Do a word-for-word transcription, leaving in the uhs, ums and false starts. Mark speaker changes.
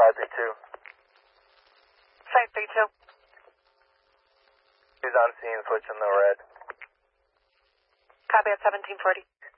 Speaker 1: five three two.
Speaker 2: five three two.
Speaker 1: He's on scene, switching the red.
Speaker 2: Copy at seventeen forty.